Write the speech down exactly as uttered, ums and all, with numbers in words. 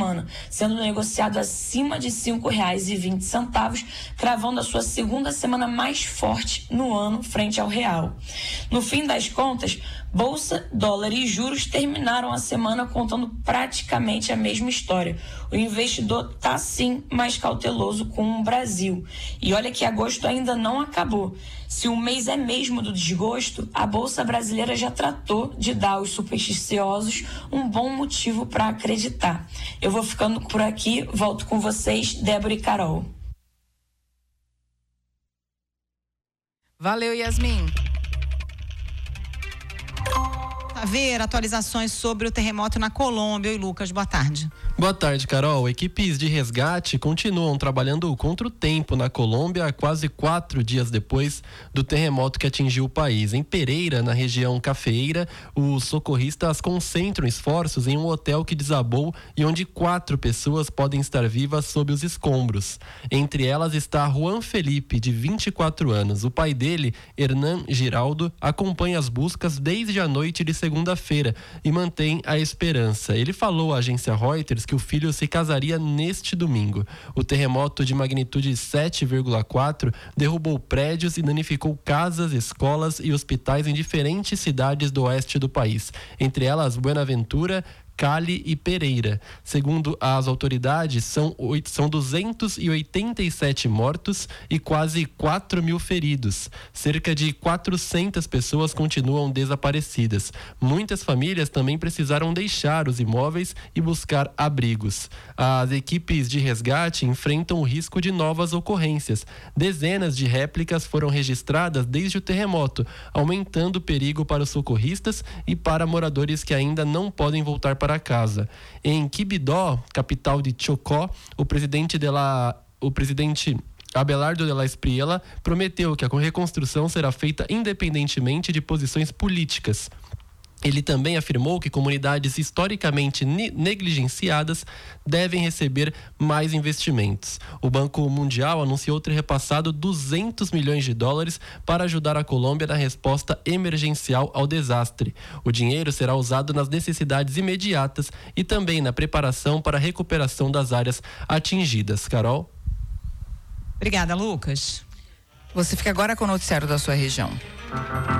semana, sendo negociado acima de cinco reais e vinte centavos, cravando a sua segunda semana mais forte no ano frente ao real. No fim das contas, bolsa, dólar e juros terminaram a semana contando praticamente a mesma história. O investidor está sim mais cauteloso com o Brasil. E olha que agosto ainda não acabou. Se o mês é mesmo do desgosto, a Bolsa Brasileira já tratou de dar aos supersticiosos um bom motivo para acreditar. Eu vou ficando por aqui, volto com vocês, Débora e Carol. Valeu, Yasmin. Ver atualizações sobre o terremoto na Colômbia. Oi, Lucas, boa tarde. Boa tarde, Carol. Equipes de resgate continuam trabalhando contra o tempo na Colômbia, quase quatro dias depois do terremoto que atingiu o país. Em Pereira, na região cafeeira, os socorristas concentram esforços em um hotel que desabou e onde quatro pessoas podem estar vivas sob os escombros. Entre elas está Juan Felipe, de vinte e quatro anos. O pai dele, Hernan Giraldo, acompanha as buscas desde a noite de segunda-feira e mantém a esperança. Ele falou à agência Reuters que o filho se casaria neste domingo. O terremoto de magnitude sete vírgula quatro derrubou prédios e danificou casas, escolas e hospitais em diferentes cidades do oeste do país, entre elas Buenaventura, Cali e Pereira. Segundo as autoridades, são, são duzentos e oitenta e sete mortos e quase quatro mil feridos. Cerca de quatrocentas pessoas continuam desaparecidas. Muitas famílias também precisaram deixar os imóveis e buscar abrigos. As equipes de resgate enfrentam o risco de novas ocorrências. Dezenas de réplicas foram registradas desde o terremoto, aumentando o perigo para os socorristas e para moradores que ainda não podem voltar para para casa. Em Quibidó, capital de Chocó, o presidente de la, o presidente Abelardo de la Espriella prometeu que a reconstrução será feita independentemente de posições políticas. Ele também afirmou que comunidades historicamente negligenciadas devem receber mais investimentos. O Banco Mundial anunciou ter repassado duzentos milhões de dólares para ajudar a Colômbia na resposta emergencial ao desastre. O dinheiro será usado nas necessidades imediatas e também na preparação para a recuperação das áreas atingidas. Carol? Obrigada, Lucas. Você fica agora com o noticiário da sua região.